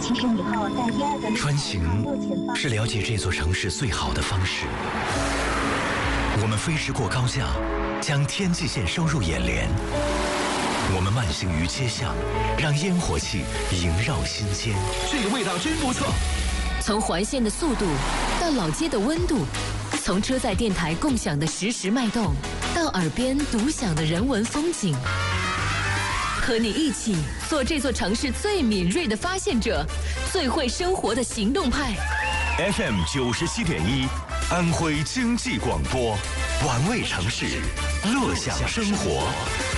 穿行是了解这座城市最好的方式。我们飞驰过高架，将天际线收入眼帘。我们慢行于街巷，让烟火气萦绕心间。 这个味道真不错。 从环线的速度到老街的温度，从车载电台共享的实时脉动，到耳边独享的人文风景。和你一起做这座城市最敏锐的发现者，最会生活的行动派。 FM 97.1，安徽经济广播，玩味城市，乐享生活。